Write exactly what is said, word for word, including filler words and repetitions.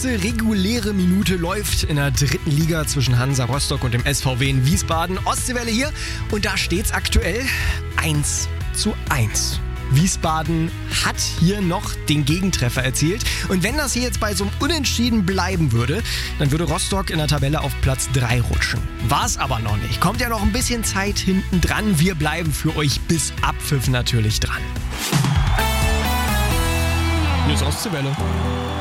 letzte reguläre Minute läuft in der dritten Liga zwischen Hansa Rostock und dem S V W in Wiesbaden. Ostseewelle hier und da steht's aktuell eins zu eins. Wiesbaden hat hier noch den Gegentreffer erzielt. Und wenn das hier jetzt bei so einem Unentschieden bleiben würde, dann würde Rostock in der Tabelle auf Platz drei rutschen. War es aber noch nicht. Kommt ja noch ein bisschen Zeit hinten dran. Wir bleiben für euch bis Abpfiff natürlich dran. Hier ist Ostseewelle.